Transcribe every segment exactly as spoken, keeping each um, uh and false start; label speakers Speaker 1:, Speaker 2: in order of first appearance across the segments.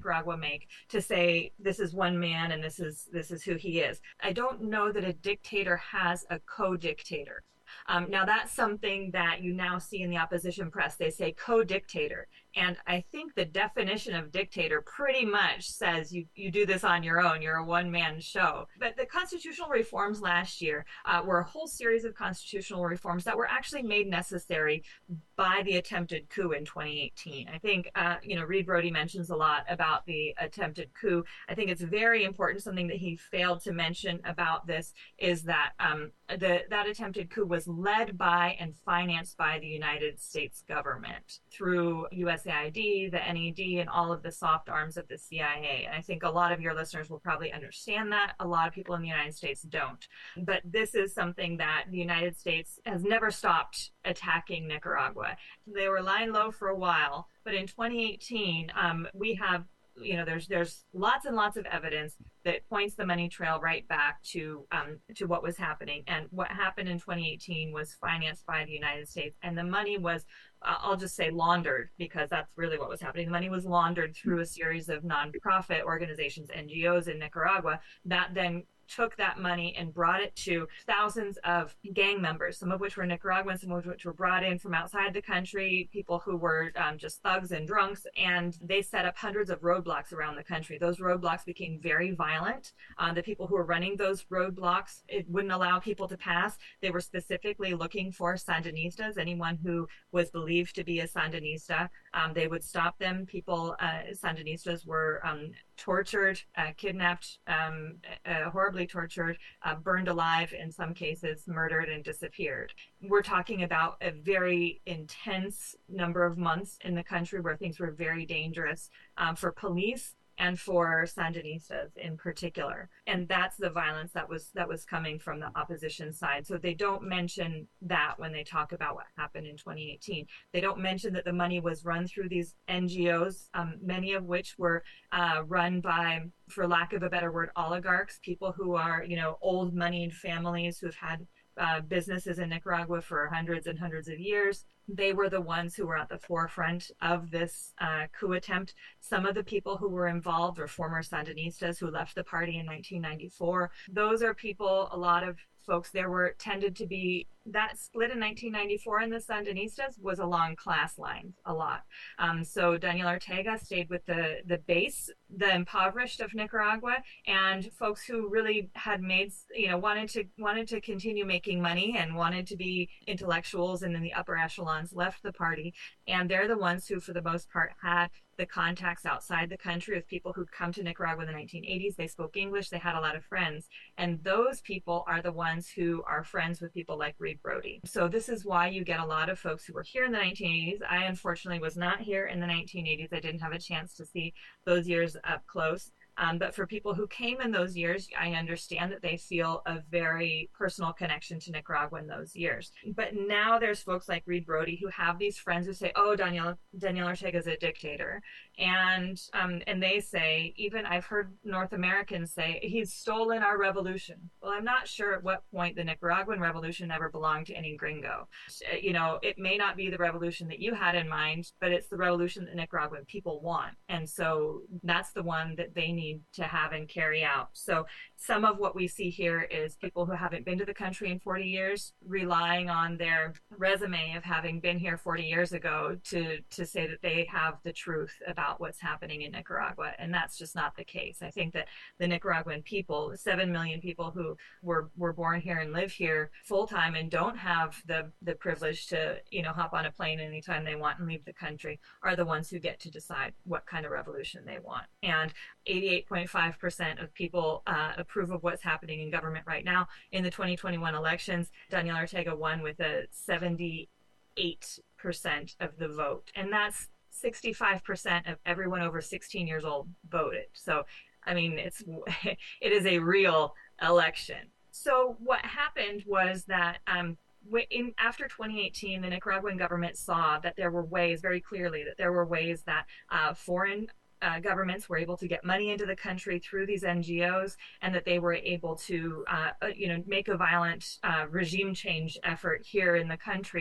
Speaker 1: Nicaragua make to say this is one man and this is this is who he is. I don't know that a dictator has a co-dictator. Um, now, that's something that you now see in the opposition press. They say co-dictator. And I think the definition of dictator pretty much says you, you do this on your own. You're a one-man show. But the constitutional reforms last year uh, were a whole series of constitutional reforms that were actually made necessary by the attempted coup in twenty eighteen. I think, uh, you know, Reed Brody mentions a lot about the attempted coup. I think it's very important. Something that he failed to mention about this is that um, the, that attempted coup was led by and financed by the United States government through U S A I D, the N E D, and all of the soft arms of the C I A. And I think a lot of your listeners will probably understand that. A lot of people in the United States don't. But this is something that the United States has never stopped attacking Nicaragua. They were lying low for a while, but in twenty eighteen, um, we have you know, there's there's lots and lots of evidence that points the money trail right back to um, to what was happening. And what happened in twenty eighteen was financed by the United States, and the money was, uh, I'll just say, laundered, because that's really what was happening. The money was laundered through a series of nonprofit organizations, N G Os in Nicaragua, that then took that money and brought it to thousands of gang members, some of which were Nicaraguans, some of which were brought in from outside the country, people who were um, just thugs and drunks, and they set up hundreds of roadblocks around the country. Those roadblocks became very violent. Uh, the people who were running those roadblocks, it wouldn't allow people to pass. They were specifically looking for Sandinistas, anyone who was believed to be a Sandinista. Um, they would stop them. People, uh, Sandinistas were um, tortured, uh, kidnapped, um, uh, horribly tortured, uh, burned alive in some cases, murdered, and disappeared. We're talking about a very intense number of months in the country where things were very dangerous um, for police and for Sandinistas in particular. And that's the violence that was that was coming from the opposition side. So they don't mention that when they talk about what happened in twenty eighteen. They don't mention that the money was run through these N G Os, um, many of which were uh, run by, for lack of a better word, oligarchs, people who are, you know, old moneyed families who've had uh, businesses in Nicaragua for hundreds and hundreds of years. They were the ones who were at the forefront of this uh, coup attempt. Some of the people who were involved were former Sandinistas who left the party in nineteen ninety-four. Those are people, a lot of folks there were tended to be, that split in nineteen ninety-four in the Sandinistas was along class lines a lot. Um, so Daniel Ortega stayed with the, the base, the impoverished of Nicaragua, and folks who really had made, you know, wanted to wanted to continue making money and wanted to be intellectuals and in the upper echelons left the party. And they're the ones who, for the most part, had the contacts outside the country of people who'd come to Nicaragua in the nineteen eighties. They spoke English, they had a lot of friends. And those people are the ones who are friends with people like Reed Brody. So this is why you get a lot of folks who were here in the nineteen eighties. I unfortunately was not here in the nineteen eighties. I didn't have a chance to see those years up close. Um, but for people who came in those years, I understand that they feel a very personal connection to Nicaragua in those years. But now there's folks like Reed Brody who have these friends who say, oh, Daniel, Daniel Ortega is a dictator. And, um, and they say, even I've heard North Americans say, he's stolen our revolution. Well, I'm not sure at what point the Nicaraguan revolution ever belonged to any gringo. You know, it may not be the revolution that you had in mind, but it's the revolution that Nicaraguan people want. And so that's the one that they need to have and carry out. So some of what we see here is people who haven't been to the country in forty years, relying on their resume of having been here forty years ago to, to say that they have the truth about what's happening in Nicaragua. And that's just not the case. I think that the Nicaraguan people, seven million people who were, were born here and live here full time and don't have the, the privilege to, you know, hop on a plane anytime they want and leave the country, are the ones who get to decide what kind of revolution they want. And eighty-eight point five percent of people uh, approve of what's happening in government right now. In the twenty twenty-one elections, Daniel Ortega won with a seventy-eight percent of the vote. And that's sixty-five percent of everyone over sixteen years old voted. So, I mean, it's it is a real election. So what happened was that um, in, after twenty eighteen, the Nicaraguan government saw that there were ways, very clearly, that there were ways that uh, foreign Uh, governments were able to get money into the country through these N G Os, and that they were able to, uh, you know, make a violent uh, regime change effort here in the country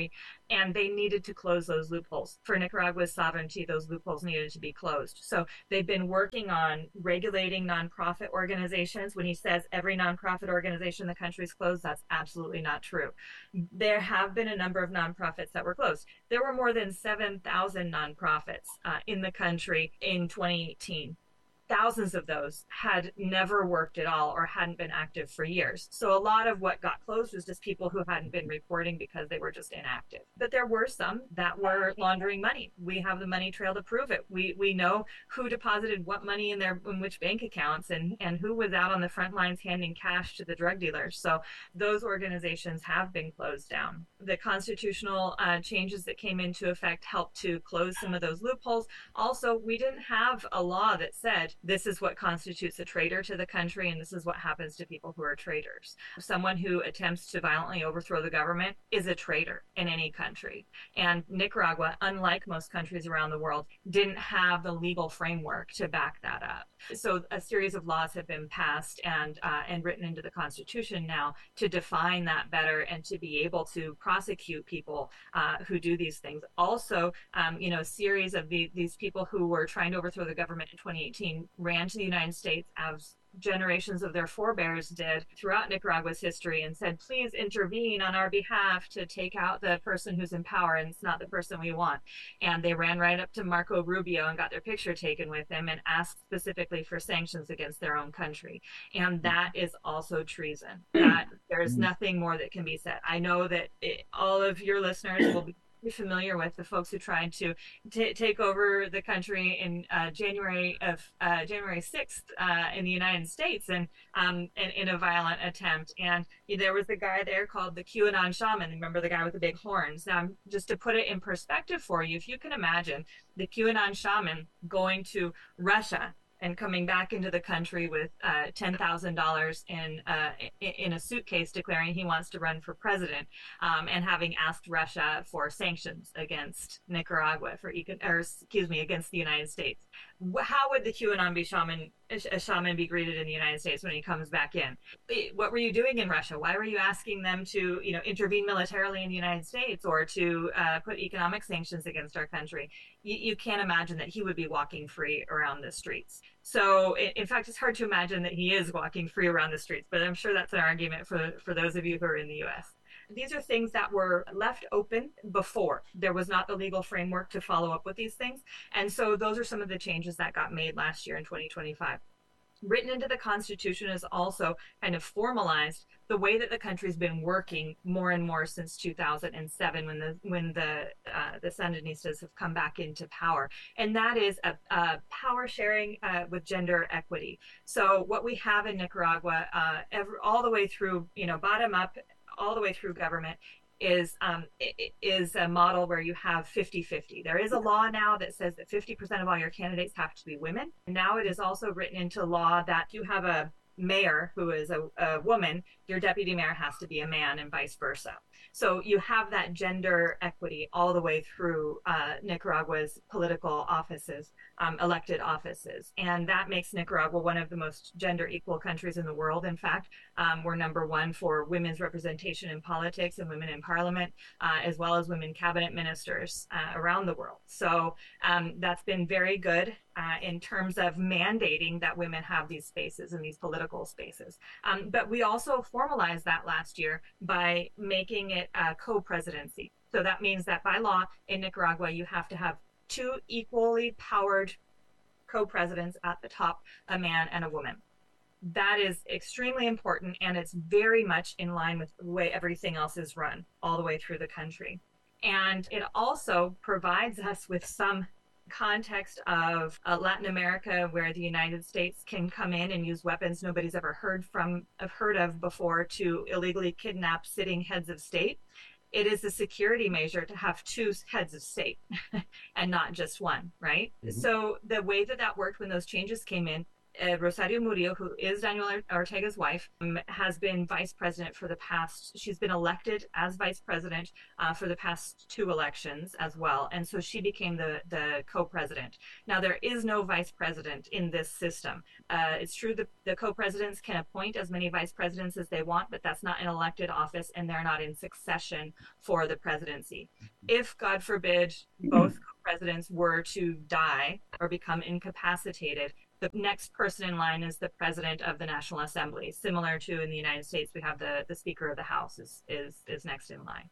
Speaker 1: And they needed to close those loopholes. For Nicaragua's sovereignty, those loopholes needed to be closed. So they've been working on regulating nonprofit organizations. When he says every nonprofit organization in the country is closed, that's absolutely not true. There have been a number of nonprofits that were closed. There were more than seven thousand nonprofits uh, in the country in twenty eighteen. Thousands of those had never worked at all or hadn't been active for years. So a lot of what got closed was just people who hadn't been reporting because they were just inactive. But there were some that were laundering money. We have the money trail to prove it. We we know who deposited what money in their in which bank accounts and and who was out on the front lines handing cash to the drug dealers. So those organizations have been closed down. The constitutional uh, changes that came into effect helped to close some of those loopholes. Also, we didn't have a law that said this is what constitutes a traitor to the country, and this is what happens to people who are traitors. Someone who attempts to violently overthrow the government is a traitor in any country. And Nicaragua, unlike most countries around the world, didn't have the legal framework to back that up. So a series of laws have been passed and uh, and written into the Constitution now to define that better and to be able to prosecute people uh, who do these things. Also, um, you know, a series of the, these people who were trying to overthrow the government in twenty eighteen ran to the United States as generations of their forebears did throughout Nicaragua's history and said, please intervene on our behalf to take out the person who's in power, and it's not the person we want. And they ran right up to Marco Rubio and got their picture taken with him and asked specifically for sanctions against their own country. And that is also treason. That there's nothing more that can be said. I know that it, all of your listeners will be familiar with the folks who tried to t- take over the country in uh, January of uh, January sixth uh, in the United States, and um, in, in a violent attempt. And there was a guy there called the QAnon shaman. Remember the guy with the big horns? Now, just to put it in perspective for you, if you can imagine the QAnon shaman going to Russia and coming back into the country with uh, ten thousand dollars in uh, in a suitcase, declaring he wants to run for president, um, and having asked Russia for sanctions against Nicaragua for econ- or excuse me against the United States. How would the QAnon be shaman a shaman be greeted in the United States when he comes back in? What were you doing in Russia? Why were you asking them to, you know, intervene militarily in the United States or to uh, put economic sanctions against our country? You, you can't imagine that he would be walking free around the streets. So, in, in fact, it's hard to imagine that he is walking free around the streets, but I'm sure that's an argument for, for those of you who are in the U S. These are things that were left open before. There was not the legal framework to follow up with these things. And so those are some of the changes that got made last year in twenty twenty-five. Written into the Constitution is also kind of formalized the way that the country's been working more and more since two thousand seven, when the when the uh, the Sandinistas have come back into power, and that is a, a power sharing uh, with gender equity. So what we have in Nicaragua, uh, every, all the way through, you know, bottom up, all the way through government, is um, is a model where you have fifty-fifty. There is a law now that says that fifty percent of all your candidates have to be women. And now it is also written into law that you have a mayor who is a, a woman, your deputy mayor has to be a man, and vice versa. So you have that gender equity all the way through uh, Nicaragua's political offices, um, elected offices. And that makes Nicaragua one of the most gender equal countries in the world. In fact, um, we're number one for women's representation in politics and women in parliament, uh, as well as women cabinet ministers uh, around the world. So um, that's been very good uh, in terms of mandating that women have these spaces and these political spaces. Um, but we also formalized that last year by making it a co-presidency. So that means that by law in Nicaragua, you have to have two equally powered co-presidents at the top, a man and a woman. That is extremely important, and it's very much in line with the way everything else is run all the way through the country. And it also provides us with some context of uh, Latin America, where the United States can come in and use weapons nobody's ever heard from, have heard of before, to illegally kidnap sitting heads of state. It is a security measure to have two heads of state and not just one, right? Mm-hmm. So the way that that worked when those changes came in, uh, Rosario Murillo, who is Daniel Ortega's wife, um, has been vice president for the past, she's been elected as vice president uh, for the past two elections as well. And so she became the, the co-president. Now, there is no vice president in this system. Uh, it's true that the co-presidents can appoint as many vice presidents as they want, but that's not an elected office, and they're not in succession for the presidency. If, God forbid, both co-presidents were to die or become incapacitated, the next person in line is the president of the National Assembly. Similar to in the United States, we have the, the Speaker of the House is, is, is next in line.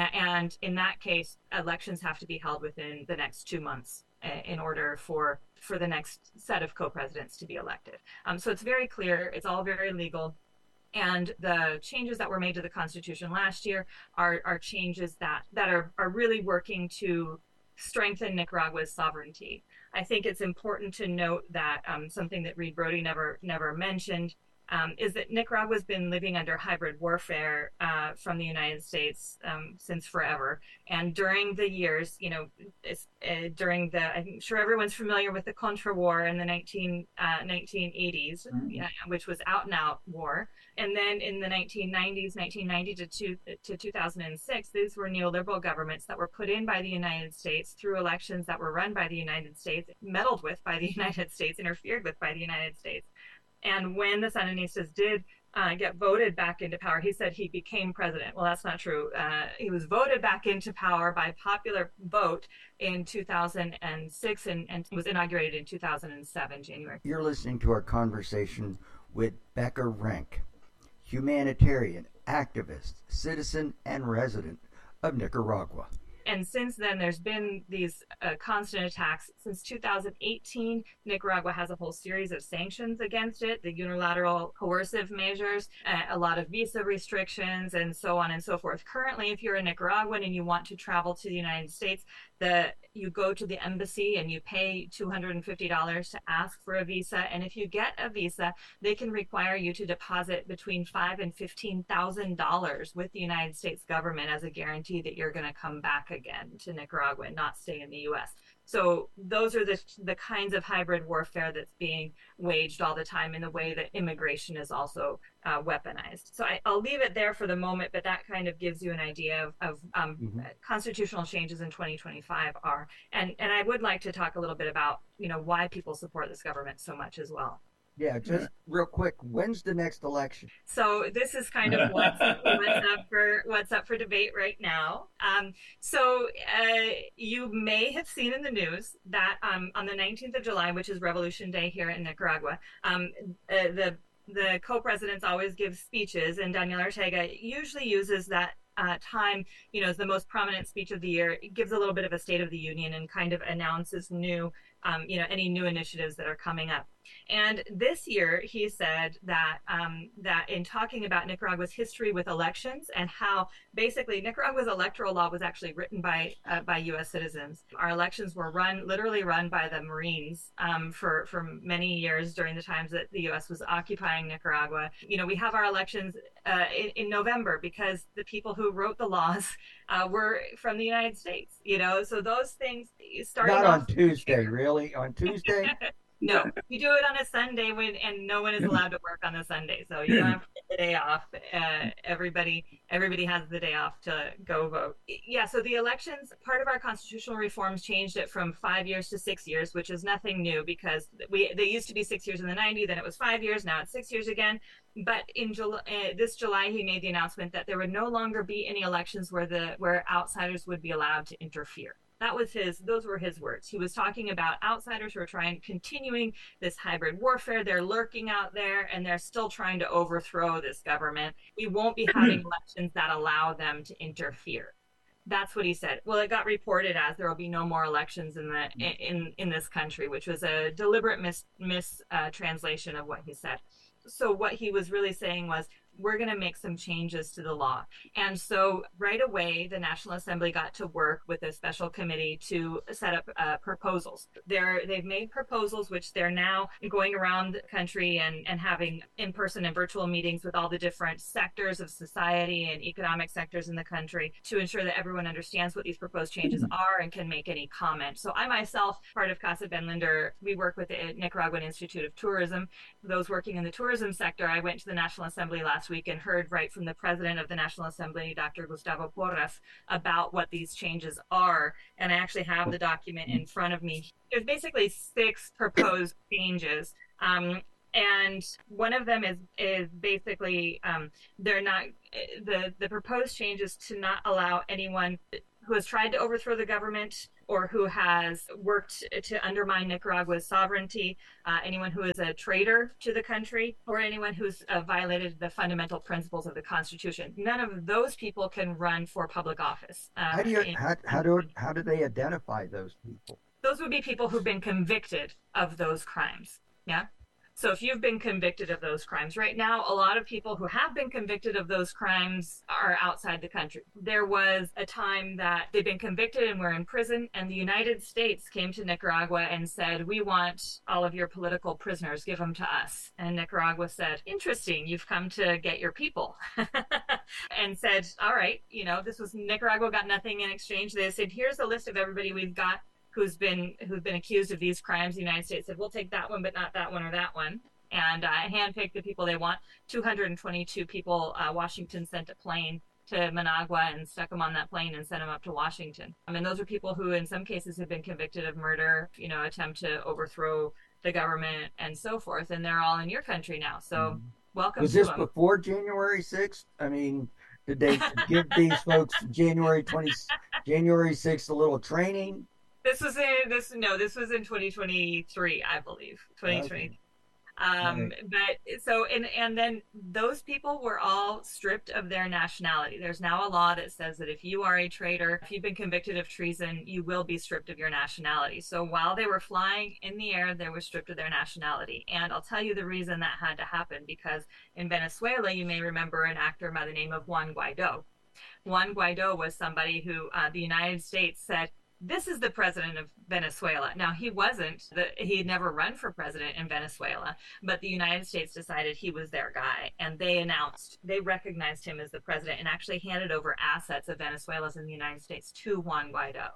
Speaker 1: And in that case, elections have to be held within the next two months in order for, for the next set of co-presidents to be elected. Um, so it's very clear, it's all very legal. And the changes that were made to the Constitution last year are, are changes that, that are, are really working to strengthen Nicaragua's sovereignty. I think it's important to note that um, something that Reed Brody never never mentioned um, is that Nicaragua's been living under hybrid warfare uh, from the United States um, since forever. And during the years, you know, it's, uh, during the, I'm sure everyone's familiar with the Contra War in the nineteen, uh, nineteen eighties, mm-hmm. yeah, which was out and out war. And then in the nineteen nineties, nineteen ninety to, two, to two thousand six, these were neoliberal governments that were put in by the United States through elections that were run by the United States, meddled with by the United States, interfered with by the United States. And when the Sandinistas did uh, get voted back into power, he said he became president. Well, that's not true. Uh, he was voted back into power by popular vote in two thousand six and, and was inaugurated in two thousand seven, January.
Speaker 2: You're listening to our conversation with Becca Rank, humanitarian, activist, citizen, and resident of Nicaragua.
Speaker 1: And since then, there's been these uh, constant attacks. Since two thousand eighteen, Nicaragua has a whole series of sanctions against it, the unilateral coercive measures, uh, a lot of visa restrictions, and so on and so forth. Currently, if you're a Nicaraguan and you want to travel to the United States, the you go to the embassy and you pay two hundred fifty dollars to ask for a visa. And if you get a visa, they can require you to deposit between five thousand dollars and fifteen thousand dollars with the United States government as a guarantee that you're going to come back again to Nicaragua and not stay in the U S. So those are the, the kinds of hybrid warfare that's being waged all the time in the way that immigration is also uh, weaponized. So I, I'll leave it there for the moment, but that kind of gives you an idea of, of um, mm-hmm. constitutional changes in twenty twenty-five are. And, and I would like to talk a little bit about, you know, why people support this government so much as well.
Speaker 2: Yeah, just real quick, when's the next election?
Speaker 1: So this is kind of what's, what's up for what's up for debate right now. Um, so uh, you may have seen in the news that um, on the nineteenth of July, which is Revolution Day here in Nicaragua, um, uh, the the co-presidents always give speeches, and Daniel Ortega usually uses that uh, time, you know, as the most prominent speech of the year. It gives a little bit of a State of the Union and kind of announces new, um, you know, any new initiatives that are coming up. And this year, he said that um, that in talking about Nicaragua's history with elections and how basically Nicaragua's electoral law was actually written by uh, by U S citizens. Our elections were run, literally run by the Marines um, for, for many years during the times that the U S was occupying Nicaragua. You know, we have our elections uh, in, in November because the people who wrote the laws uh, were from the United States, you know, so those things started
Speaker 2: Not
Speaker 1: off
Speaker 2: on Tuesday, really? On Tuesday?
Speaker 1: No, you do it on a Sunday when, and no one is allowed to work on the Sunday, so you don't have to get the day off. Uh, everybody, everybody has the day off to go vote. Yeah, so the elections, part of our constitutional reforms changed it from five years to six years, which is nothing new because we they used to be six years in the nineties, then it was five years, now it's six years again. But in July, uh, this July, he made the announcement that there would no longer be any elections where the where outsiders would be allowed to interfere. That was his, those were his words. He was talking about outsiders who are trying, continuing this hybrid warfare. They're lurking out there and they're still trying to overthrow this government. We won't be having elections that allow them to interfere. That's what he said. Well, it got reported as there will be no more elections in the in in this country, which was a deliberate mis mis uh, translation of what he said. So what he was really saying was, we're going to make some changes to the law. And so right away, the National Assembly got to work with a special committee to set up uh, proposals. They're, they've made proposals, which they're now going around the country and, and having in-person and virtual meetings with all the different sectors of society and economic sectors in the country to ensure that everyone understands what these proposed changes are and can make any comment. So I myself, part of Casa Ben Linder, we work with the Nicaraguan Institute of Tourism. Those working in the tourism sector, I went to the National Assembly last week and heard right from the president of the National Assembly, Doctor Gustavo Porras, about what these changes are. And I actually have the document in front of me. There's basically six proposed changes. Um, and one of them is is basically um, they're not the the proposed changes to not allow anyone who has tried to overthrow the government or who has worked to undermine Nicaragua's sovereignty, uh, anyone who is a traitor to the country, or anyone who's uh, violated the fundamental principles of the Constitution. None of those people can run for public office. Uh,
Speaker 2: how do you
Speaker 1: in,
Speaker 2: how, how do how do they identify those people?
Speaker 1: Those would be people who've been convicted of those crimes. Yeah. So if you've been convicted of those crimes, right now, a lot of people who have been convicted of those crimes are outside the country. There was a time that they've been convicted and were in prison, and the United States came to Nicaragua and said, we want all of your political prisoners, give them to us. And Nicaragua said, interesting, you've come to get your people. And said, all right, you know, this was Nicaragua got nothing in exchange. They said, here's a list of everybody we've got who's been who've been accused of these crimes. The United States said, we'll take that one, but not that one or that one. And uh, handpick the people they want. two hundred twenty-two people, uh, Washington sent a plane to Managua and stuck them on that plane and sent them up to Washington. I mean, those are people who in some cases have been convicted of murder, you know, attempt to overthrow the government and so forth. And they're all in your country now. So mm-hmm. welcome
Speaker 2: Was
Speaker 1: to
Speaker 2: this
Speaker 1: them.
Speaker 2: Before January sixth? I mean, did they give these folks January twentieth, January sixth a little training?
Speaker 1: This was in this no, this was in twenty twenty-three, I believe. twenty twenty. Okay. Um, right. But so and and then those people were all stripped of their nationality. There's now a law that says that if you are a traitor, if you've been convicted of treason, you will be stripped of your nationality. So while they were flying in the air, they were stripped of their nationality. And I'll tell you the reason that had to happen, because in Venezuela, you may remember an actor by the name of Juan Guaido. Juan Guaido was somebody who uh, the United States said, this is the president of Venezuela. Now, he wasn't, the, he had never run for president in Venezuela, but the United States decided he was their guy. And they announced, they recognized him as the president and actually handed over assets of Venezuela's in the United States to Juan Guaido.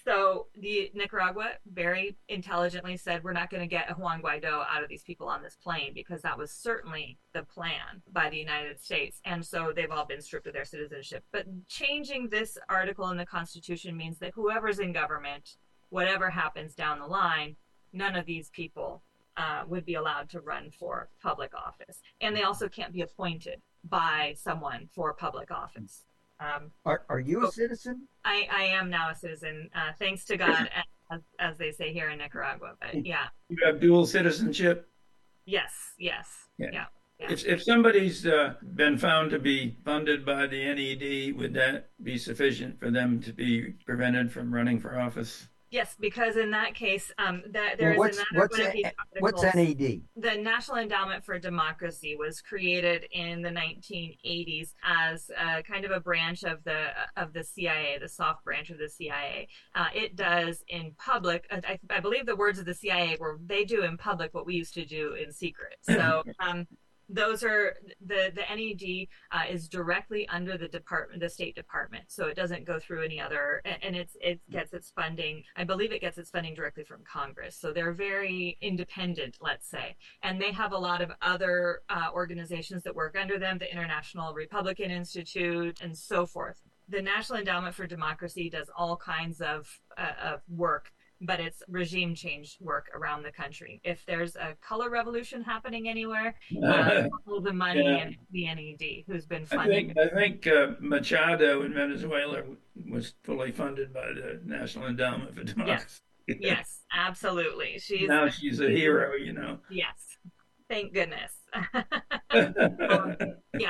Speaker 1: So the Nicaragua very intelligently said, we're not going to get a Juan Guaido out of these people on this plane, because that was certainly the plan by the United States. And so they've all been stripped of their citizenship. But changing this article in the Constitution means that whoever's in government, whatever happens down the line, none of these people uh, would be allowed to run for public office. And they also can't be appointed by someone for public office. Um,
Speaker 2: are, are you a citizen?
Speaker 1: I, I am now a citizen, uh, thanks to God, as, as they say here in Nicaragua. But yeah.
Speaker 3: You have dual citizenship?
Speaker 1: Yes, yes. Yeah. yeah, yeah.
Speaker 3: If, if somebody's uh, been found to be funded by the N E D, would that be sufficient for them to be prevented from running for office?
Speaker 1: Yes, because in that case, um, that there
Speaker 2: well,
Speaker 1: is
Speaker 2: what's,
Speaker 1: another
Speaker 2: what's,
Speaker 1: one of these
Speaker 2: a,
Speaker 1: articles.
Speaker 2: What's N E D?
Speaker 1: The National Endowment for Democracy was created in the nineteen eighties as a, kind of a branch of the of the C I A, the soft branch of the C I A. Uh, it does in public. I, I believe the words of the C I A were, "They do in public what we used to do in secret." So. Um, Those are the the N E D uh, is directly under the department, the State Department, so it doesn't go through any other, and it's it gets its funding. I believe it gets its funding directly from Congress, so they're very independent, let's say, and they have a lot of other uh, organizations that work under them, the International Republican Institute, and so forth. The National Endowment for Democracy does all kinds of uh, of work, but it's regime change work around the country. If there's a color revolution happening anywhere, uh, all the money
Speaker 3: yeah.
Speaker 1: in the N E D, who's been funding.
Speaker 3: I think, I think uh, Machado in Venezuela was fully funded by the National Endowment for Democracy.
Speaker 1: Yes, yes, absolutely. She's
Speaker 3: now she's a hero, you know.
Speaker 1: Yes, thank goodness. um, yeah, they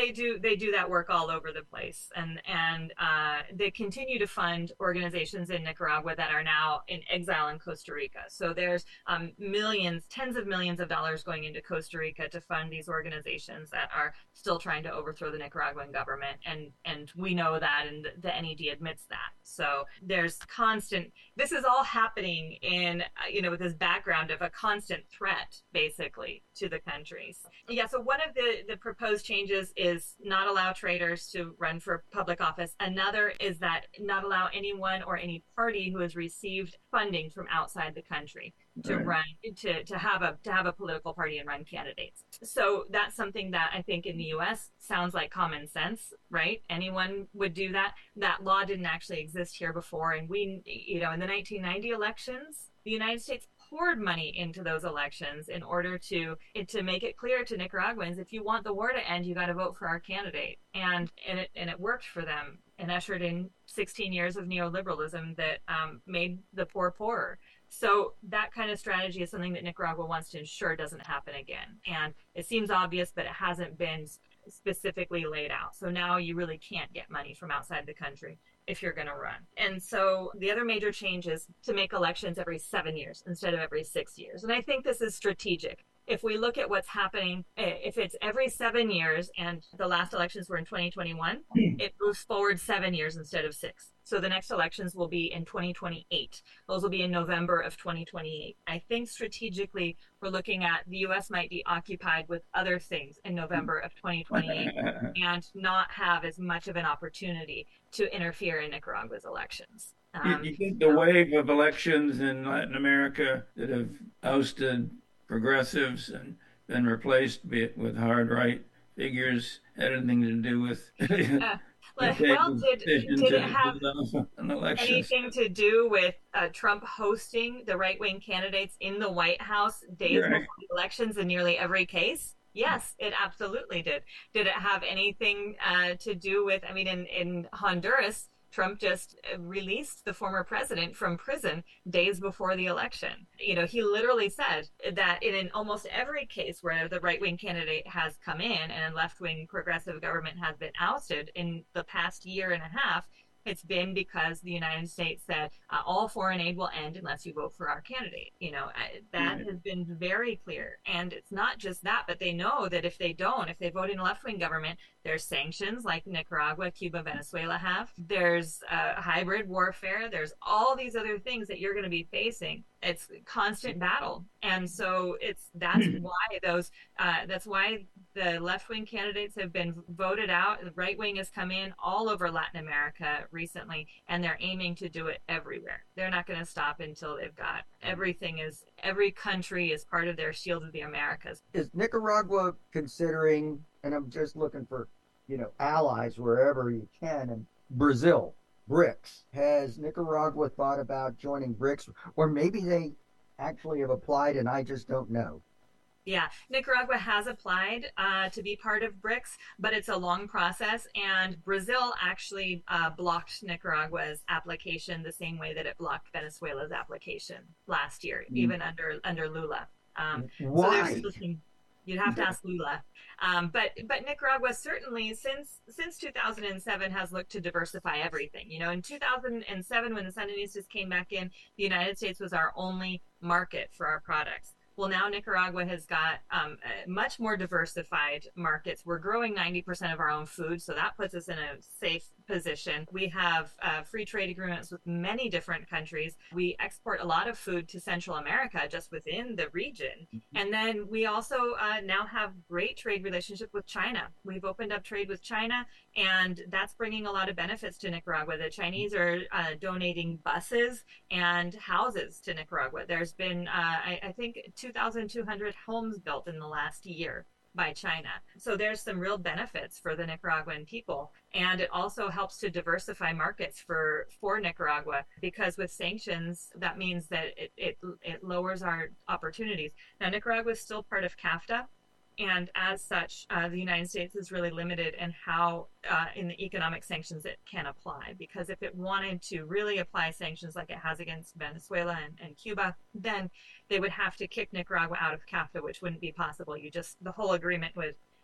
Speaker 1: they do they do that work all over the place, and and uh, they continue to fund organizations in Nicaragua that are now in exile in Costa Rica. So there's um, millions, tens of millions of dollars going into Costa Rica to fund these organizations that are still trying to overthrow the Nicaraguan government, and and we know that, and the N E D admits that. So there's constant. This is all happening in you know with this background of a constant threat, basically, to the countries. Yeah. So one of the the proposed changes is not allow traders to run for public office. Another is that not allow anyone or any party who has received funding from outside the country to right. run to, to have a to have a political party and run candidates. So that's something that I think in the U S sounds like common sense, right? Anyone would do that. That law didn't actually exist here before, and we, you know, in the nineteen ninety elections, the United States poured money into those elections in order to to make it clear to Nicaraguans, if you want the war to end, you got to vote for our candidate, and and it and it worked for them and ushered in sixteen years of neoliberalism that um, made the poor poorer. So that kind of strategy is something that Nicaragua wants to ensure doesn't happen again. And it seems obvious, but it hasn't been specifically laid out. So now you really can't get money from outside the country if you're going to run. And so the other major change is to make elections every seven years instead of every six years. And I think this is strategic. If we look at what's happening, if it's every seven years and the last elections were in twenty twenty-one, it moves forward seven years instead of six. So the next elections will be in twenty twenty-eight. Those will be in November of twenty twenty-eight. I think strategically, we're looking at the U S might be occupied with other things in November of twenty twenty-eight and not have as much of an opportunity to interfere in Nicaragua's elections.
Speaker 3: Um, you, you think the so, wave of elections in Latin America that have ousted progressives and been replaced with hard right figures had anything to do with
Speaker 1: uh, well, did, did it have anything to do with uh, Trump hosting the right-wing candidates in the White House days right. before the elections in nearly every case? Yes, it absolutely did. Did it have anything uh, to do with, I mean, in, in Honduras, Trump just released the former president from prison days before the election. You know, he literally said that in, in almost every case where the right-wing candidate has come in and a left-wing progressive government has been ousted in the past year and a half, it's been because the United States said uh, all foreign aid will end unless you vote for our candidate. You know, that mm-hmm. has been very clear. And it's not just that, but they know that if they don't, if they vote in a left-wing government, there's sanctions like Nicaragua, Cuba, Venezuela have. There's uh, hybrid warfare. There's all these other things that you're going to be facing. It's constant battle. And so it's that's why those uh, that's why the left-wing candidates have been voted out. The right-wing has come in all over Latin America recently, and they're aiming to do it everywhere. They're not going to stop until they've got everything is every country is part of their Shield of the Americas.
Speaker 2: Is Nicaragua considering, and I'm just looking for, you know, allies wherever you can, and Brazil, BRICS. Has Nicaragua thought about joining BRICS, or maybe they actually have applied and I just don't know?
Speaker 1: Yeah, Nicaragua has applied uh, to be part of BRICS, but it's a long process. And Brazil actually uh, blocked Nicaragua's application the same way that it blocked Venezuela's application last year, mm. even under under Lula. Um,
Speaker 2: Why?
Speaker 1: So you'd have to ask Lula. Um, but but Nicaragua certainly since since two thousand seven has looked to diversify everything. You know, in two thousand seven when the Sandinistas came back in, the United States was our only market for our products. Well, now Nicaragua has got um, much more diversified markets. We're growing ninety percent of our own food, so that puts us in a safe position. We have uh, free trade agreements with many different countries. We export a lot of food to Central America just within the region. And then we also uh, now have great trade relationship with China. We've opened up trade with China, and that's bringing a lot of benefits to Nicaragua. The Chinese are uh, donating buses and houses to Nicaragua. There's been, uh, I, I think, two thousand two hundred homes built in the last year by China. So there's some real benefits for the Nicaraguan people. And it also helps to diversify markets for, for Nicaragua, because with sanctions, that means that it, it, it lowers our opportunities. Now, Nicaragua is still part of CAFTA. And as such, uh, the United States is really limited in how, uh, in the economic sanctions it can apply. Because if it wanted to really apply sanctions like it has against Venezuela and, and Cuba, then they would have to kick Nicaragua out of CAFTA, which wouldn't be possible. You just, the whole agreement would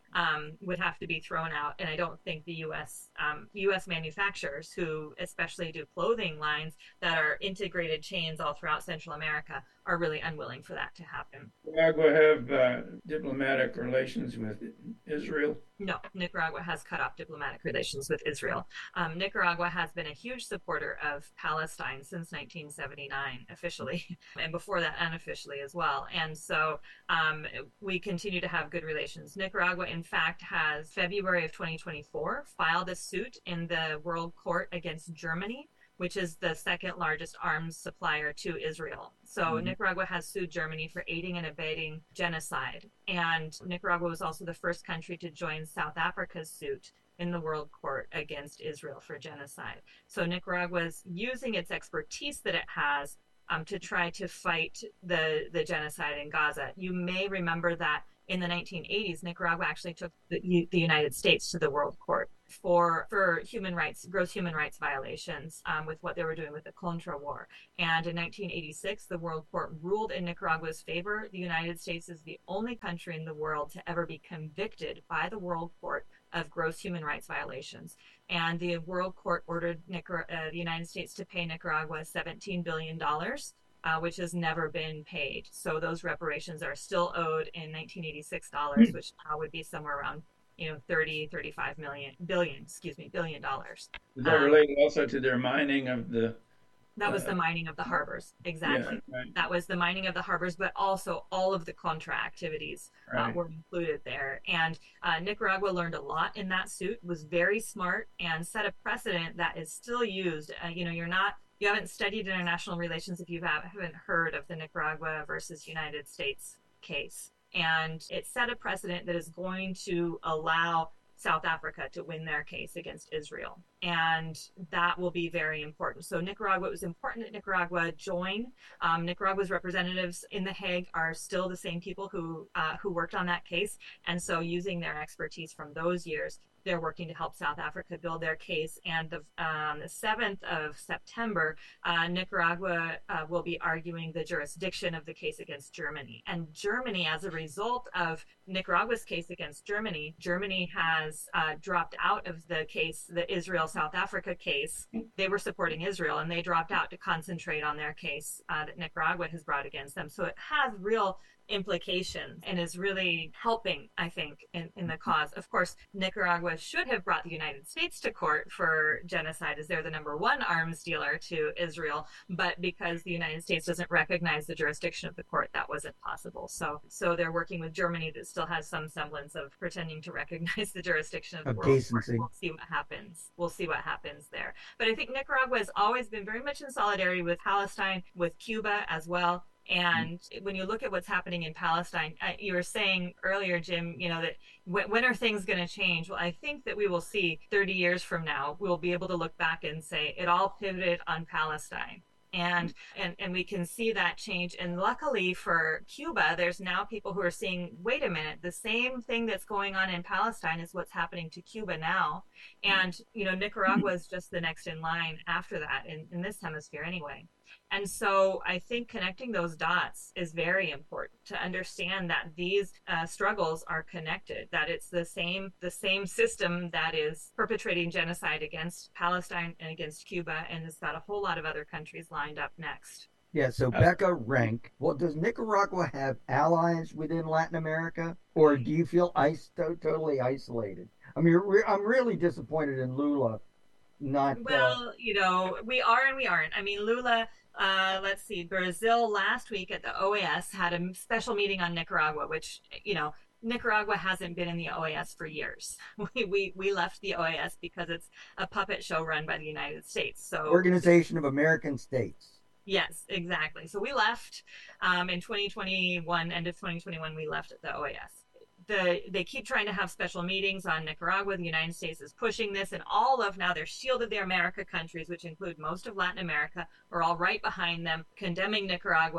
Speaker 1: um, would have to be thrown out. And I don't think the U S um, U S manufacturers, who especially do clothing lines that are integrated chains all throughout Central America, are really unwilling for that to happen.
Speaker 3: Nicaragua have uh, diplomatic relations with Israel?
Speaker 1: No, Nicaragua has cut off diplomatic relations with Israel. Um, Nicaragua has been a huge supporter of Palestine since nineteen seventy-nine, officially, and before that, unofficially as well. And so um, we continue to have good relations. Nicaragua, in fact, has February of twenty twenty-four filed a suit in the World Court against Germany, which is the second largest arms supplier to Israel. So mm-hmm. Nicaragua has sued Germany for aiding and abetting genocide. And Nicaragua was also the first country to join South Africa's suit in the World Court against Israel for genocide. So Nicaragua is using its expertise that it has um, to try to fight the, the genocide in Gaza. You may remember that in the nineteen eighties, Nicaragua actually took the, the United States to the World Court for for human rights, gross human rights violations um, with what they were doing with the Contra War. And in nineteen eighty-six, the World Court ruled in Nicaragua's favor. The United States is the only country in the world to ever be convicted by the World Court of gross human rights violations. And the World Court ordered Nicar- uh, the United States to pay Nicaragua seventeen billion dollars. Uh, which has never been paid. So those reparations are still owed in nineteen eighty-six dollars, which now would be somewhere around, you know, thirty, thirty-five million, billion, excuse me, billion dollars.
Speaker 3: Is that um, related also to their mining of the...
Speaker 1: That was uh, the mining of the harbors, exactly. Yeah, right. That was the mining of the harbors, but also all of the Contra activities right. uh, were included there. And uh, Nicaragua learned a lot in that suit, was very smart, and set a precedent that is still used. Uh, you know, you're not You haven't studied international relations if you haven't heard of the Nicaragua versus United States case. And it set a precedent that is going to allow South Africa to win their case against Israel. And that will be very important. So Nicaragua, it was important that Nicaragua join. Um, Nicaragua's representatives in The Hague are still the same people who uh, who worked on that case. And so using their expertise from those years, they're working to help South Africa build their case. And the, um, the seventh of September, uh, Nicaragua uh, will be arguing the jurisdiction of the case against Germany. And Germany, as a result of Nicaragua's case against Germany, Germany has uh, dropped out of the case, the Israel-South Africa case. They were supporting Israel, and they dropped out to concentrate on their case uh, that Nicaragua has brought against them. So it has real implications and is really helping, I think, in, in the cause. Of course, Nicaragua should have brought the United States to court for genocide, as they're the number one arms dealer to Israel, but because the United States doesn't recognize the jurisdiction of the court, that wasn't possible. So so they're working with Germany that still has some semblance of pretending to recognize the jurisdiction of the world court. We'll see what happens. We'll see what happens there. But I think Nicaragua has always been very much in solidarity with Palestine, with Cuba as well. And when you look at what's happening in Palestine, uh, you were saying earlier, Jim, you know, that w- when are things going to change? Well, I think that we will see thirty years from now, we'll be able to look back and say it all pivoted on Palestine. And, and and we can see that change. And luckily for Cuba, there's now people who are seeing, wait a minute, the same thing that's going on in Palestine is what's happening to Cuba now. And, you know, Nicaragua is just the next in line after that, in, in this hemisphere anyway. And so I think connecting those dots is very important to understand that these uh, struggles are connected, that it's the same the same system that is perpetrating genocide against Palestine and against Cuba, and it's got a whole lot of other countries lined up next.
Speaker 2: Yeah, so Becca Rank, well, does Nicaragua have allies within Latin America, or do you feel is- totally isolated? I mean, re- I'm really disappointed in Lula. Not
Speaker 1: well,
Speaker 2: uh...
Speaker 1: you know, we are and we aren't. I mean, Lula, uh, let's see, Brazil last week at the O A S had a special meeting on Nicaragua, which, you know, Nicaragua hasn't been in the O A S for years. We, we we left the O A S because it's a puppet show run by the United States. So
Speaker 2: Organization of American States.
Speaker 1: Yes, exactly. So we left um, in twenty twenty-one, end of twenty twenty-one, we left at the O A S. The, they keep trying to have special meetings on Nicaragua. The United States is pushing this, and all of now their Shield of the America countries, which include most of Latin America, are all right behind them, condemning Nicaragua.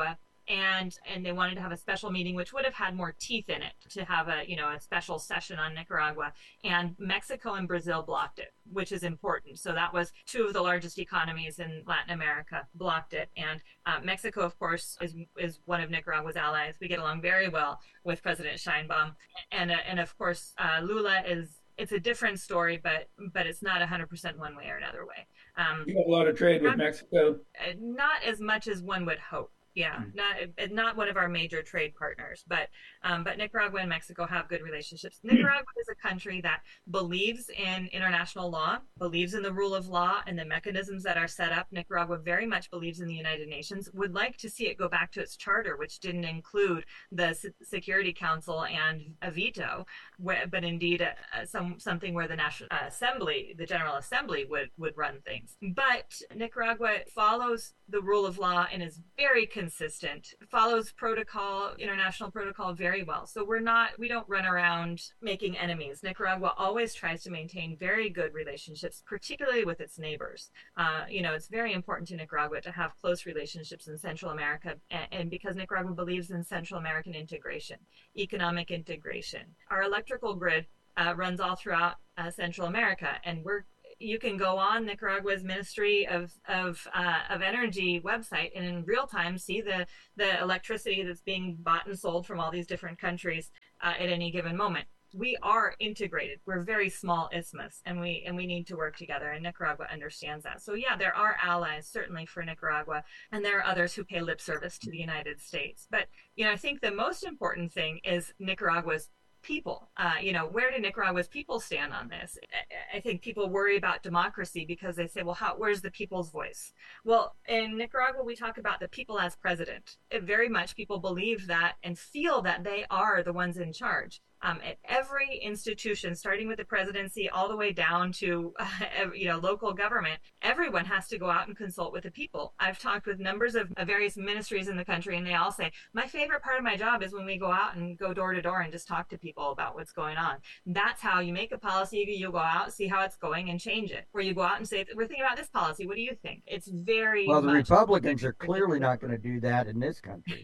Speaker 1: and and they wanted to have a special meeting, which would have had more teeth in it, to have a you know a special session on Nicaragua. And Mexico and Brazil blocked it, which is important. So that was two of the largest economies in Latin America blocked it. And uh, Mexico, of course, is is one of Nicaragua's allies. We get along very well with President Sheinbaum, and uh, and of course uh, Lula is. It's a different story, but but it's not one hundred percent one way or another way. Um,
Speaker 3: You have a lot of trade with
Speaker 1: not,
Speaker 3: Mexico.
Speaker 1: not as much as one would hope. Yeah,
Speaker 3: Mm.
Speaker 1: not not one of our major trade partners, but um, but Nicaragua and Mexico have good relationships. Nicaragua is a country that believes in international law, believes in the rule of law and the mechanisms that are set up. Nicaragua very much believes in the United Nations, would like to see it go back to its charter, which didn't include the S- Security Council and a veto, where, but indeed uh, some something where the National uh, Assembly, the General Assembly, would would run things. But Nicaragua follows the rule of law and is very consistent, follows protocol, international protocol very well. So we're not, we don't run around making enemies. Nicaragua always tries to maintain very good relationships, particularly with its neighbors. Uh, you know, it's very important to Nicaragua to have close relationships in Central America, and, and because Nicaragua believes in Central American integration, economic integration. Our electrical grid uh, runs all throughout uh, Central America, and we're you can go on Nicaragua's Ministry of of uh, of Energy website and in real time see the the electricity that's being bought and sold from all these different countries uh, at any given moment. We are integrated. We're very small isthmus, and we and we need to work together. And Nicaragua understands that. So yeah, there are allies certainly for Nicaragua, and there are others who pay lip service to the United States. But you know, I think the most important thing is Nicaragua's people. Uh, you know, where do Nicaragua's people stand on this? I, I think people worry about democracy because they say, well, how, where's the people's voice? Well, in Nicaragua, we talk about the people as president. It very much people believe that and feel that they are the ones in charge. Um, at every institution, starting with the presidency all the way down to uh, you know local government, everyone has to go out and consult with the people. I've talked with numbers of uh, various ministries in the country, and they all say, my favorite part of my job is when we go out and go door to door and just talk to people about what's going on. That's how you make a policy. You go out, see how it's going, and change it. Or you go out and say, we're thinking about this policy. What do you think? It's very
Speaker 2: Well, the
Speaker 1: much
Speaker 2: Republicans are clearly not going to do that in this country.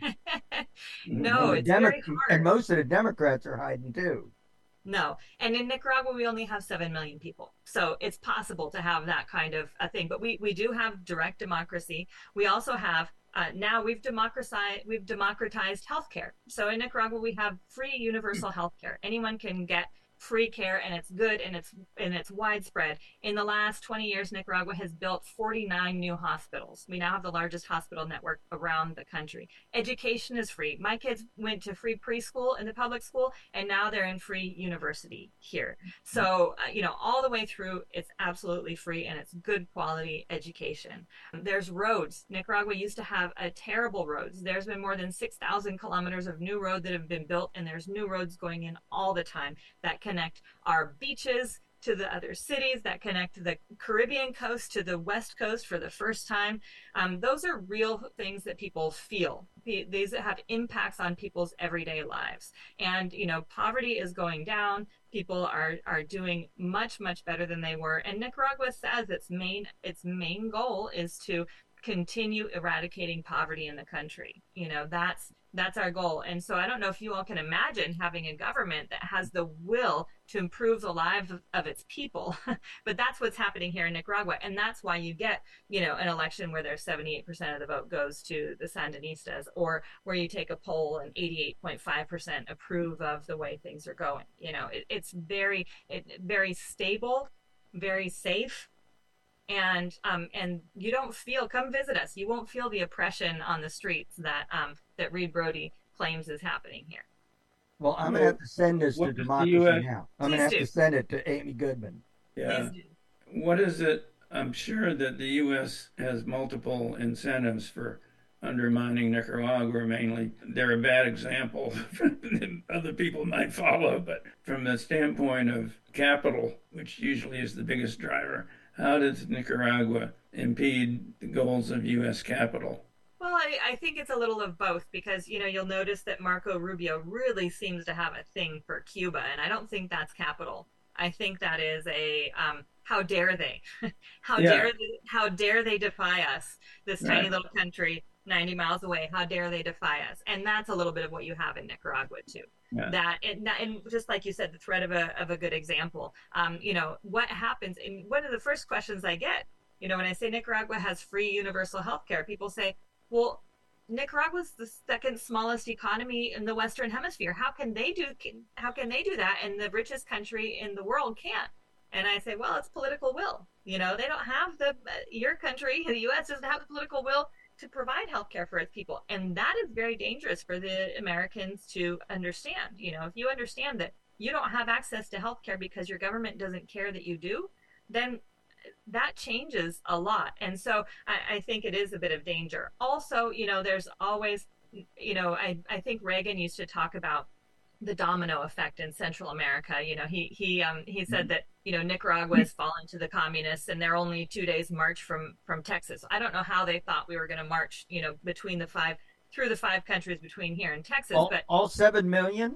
Speaker 1: no,
Speaker 2: and,
Speaker 1: it's
Speaker 2: Demo-
Speaker 1: very hard.
Speaker 2: and most of the Democrats are hiding too.
Speaker 1: No. And in Nicaragua, we only have seven million people. So it's possible to have that kind of a thing. But we, we do have direct democracy. We also have, uh, now we've democratized, we've democratized healthcare. So in Nicaragua, we have free universal healthcare. Anyone can get free care, and it's good, and it's and it's widespread. In the last twenty years, Nicaragua has built forty-nine new hospitals. We now have the largest hospital network around the country. Education is free. My kids went to free preschool in the public school, and now they're in free university here. So, uh, you know, all the way through, it's absolutely free, and it's good quality education. There's roads. Nicaragua used to have a terrible roads. There's been more than six thousand kilometers of new road that have been built, and there's new roads going in all the time that can connect our beaches to the other cities, that connect the Caribbean coast to the West Coast for the first time. Um, those are real things that people feel. These have impacts on people's everyday lives. And, you know, poverty is going down. People are, are doing much, much better than they were. And Nicaragua says its main, its main goal is to continue eradicating poverty in the country. You know, that's that's our goal. And so I don't know if you all can imagine having a government that has the will to improve the lives of, of its people, but that's what's happening here in Nicaragua. And that's why you get, you know, an election where there's seventy-eight percent of the vote goes to the Sandinistas, or where you take a poll and eighty-eight point five percent approve of the way things are going. You know, it, it's very, it, very stable, very safe. And um and you don't feel, come visit us, you won't feel the oppression on the streets that um that Reed Brody claims is happening here.
Speaker 2: Well, I'm gonna have to send this to Democracy Now. I'm gonna have to send it to Amy Goodman.
Speaker 3: Yeah. What is it? I'm sure that the U S has multiple incentives for undermining Nicaragua. Mainly, they're a bad example that other people might follow, but from the standpoint of capital, which usually is the biggest driver, how does Nicaragua impede the goals of U S capital?
Speaker 1: Well, I, I think it's a little of both, because, you know, you'll notice that Marco Rubio really seems to have a thing for Cuba, and I don't think that's capital. I think that is a, um, how dare they? how yeah. dare they, how dare they defy us, this tiny right. little country, ninety miles away. How dare they defy us? And that's a little bit of what you have in Nicaragua too. Yeah. That and, and just like you said, the threat of a of a good example. Um, you know, what happens? And one of the first questions I get, you know, when I say Nicaragua has free universal health care, people say, well, Nicaragua's the second smallest economy in the Western Hemisphere. How can they do how can they do that? And the richest country in the world can't. And I say, well, it's political will. You know, they don't have the your country, the U S doesn't have the political will to provide health care for its people. And that is very dangerous for the Americans to understand. You know, if you understand that you don't have access to health care because your government doesn't care that you do, then that changes a lot. And so I, I think it is a bit of danger. Also, you know, there's always, you know, I, I think Reagan used to talk about the domino effect in Central America. You know, he he um he said that, you know, Nicaragua has fallen to the communists and they're only two days march from from Texas. I don't know how they thought we were going to march, you know, between the five through the five countries between here and Texas.
Speaker 2: All,
Speaker 1: but
Speaker 2: all seven million.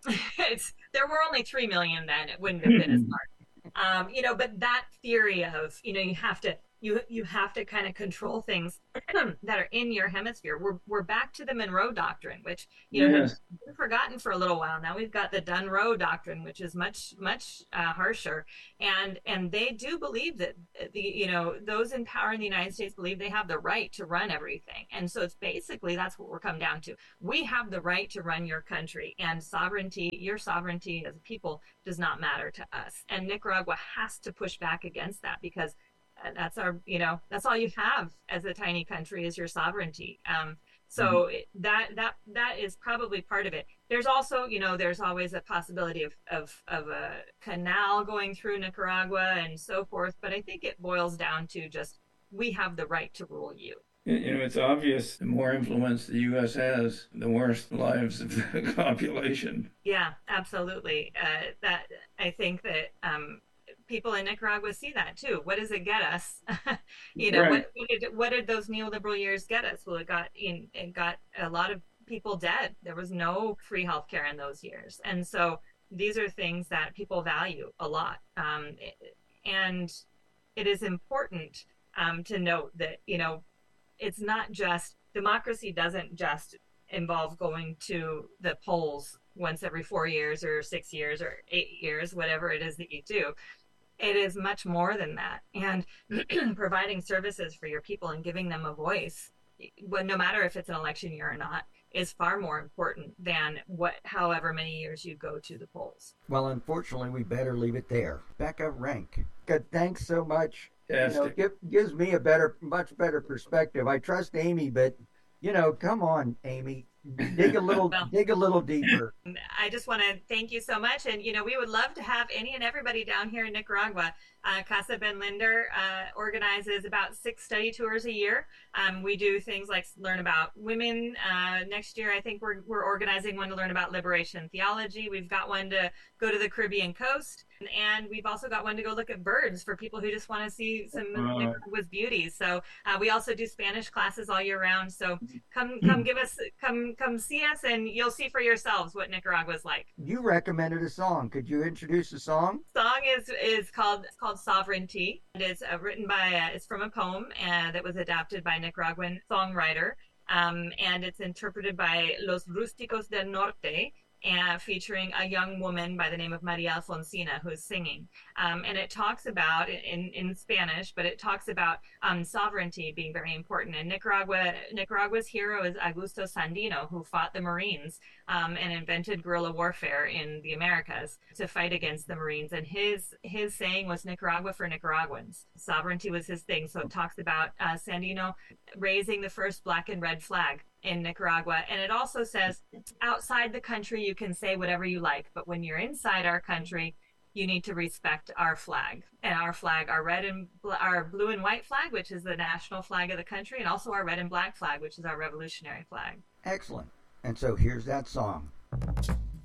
Speaker 1: It's there were only three million then. It wouldn't have been as much. Um, you know, but that theory of, you know, you have to you you have to kind of control things that are in your hemisphere. We're we're back to the Monroe Doctrine, which, you know, yes. has been forgotten for a little while. Now we've got the Dunroe Doctrine, which is much much uh, harsher, and and they do believe that the you know those in power in the United States believe they have the right to run everything, and so it's basically that's what we're come down to. We have the right to run your country, and sovereignty, your sovereignty as a people, does not matter to us. And Nicaragua has to push back against that because that's our, you know, that's all you have as a tiny country is your sovereignty. Um, so mm-hmm. that that that is probably part of it. There's also, you know, there's always a possibility of, of of a canal going through Nicaragua and so forth. But I think it boils down to just we have the right to rule you.
Speaker 3: You know, it's obvious the more influence the U S has, the worse the lives of the population.
Speaker 1: Yeah, absolutely. Uh, that I think that. Um, People in Nicaragua see that too. What does it get us? you know, right. what, what, did, what did those neoliberal years get us? Well, it got in, it got a lot of people dead. There was no free healthcare in those years, and so these are things that people value a lot. Um, and it is important um, to note that you know, it's not just democracy. Doesn't just involve going to the polls once every four years or six years or eight years, whatever it is that you do. It is much more than that. And providing services for your people and giving them a voice, well, no matter if it's an election year or not, is far more important than what, however many years you go to the polls.
Speaker 2: Well, unfortunately, we better leave it there. Becca Rank, good, thanks so much.
Speaker 3: Yes.
Speaker 2: You know, it give, gives me a better, much better perspective. I trust Amy, but, you know, come on, Amy. dig a little well, dig a little deeper.
Speaker 1: I just want to thank you so much, and you know we would love to have any and everybody down here in Nicaragua. uh, Casa Ben Linder uh, organizes about six study tours a year. Um, we do things like learn about women. Uh, next year I think we're, we're organizing one to learn about liberation theology. We've got one to go to the Caribbean coast, and we've also got one to go look at birds for people who just want to see some uh, Nicaragua's beauties. So uh, we also do Spanish classes all year round. So come come give us come come see us, and you'll see for yourselves what Nicaragua's like.
Speaker 2: You recommended a song. Could you introduce the song?
Speaker 1: The song is is called it's called Sovereignty, and it's uh, written by uh, it's from a poem uh, that was adapted by a Nicaraguan songwriter, um, and it's interpreted by Los Rústicos del Norte, and featuring a young woman by the name of Maria Alfonsina who's singing. Um, and it talks about, in, in Spanish, but it talks about um, sovereignty being very important. And Nicaragua, Nicaragua's hero is Augusto Sandino, who fought the Marines um, and invented guerrilla warfare in the Americas to fight against the Marines. And his his saying was Nicaragua for Nicaraguans. Sovereignty was his thing. So it talks about uh, Sandino raising the first black and red flag in Nicaragua. And it also says outside the country you can say whatever you like, but when you're inside our country you need to respect our flag. And our flag, our red and bl- our blue and white flag, which is the national flag of the country, and also our red and black flag, which is our revolutionary flag.
Speaker 2: Excellent. And so here's that song.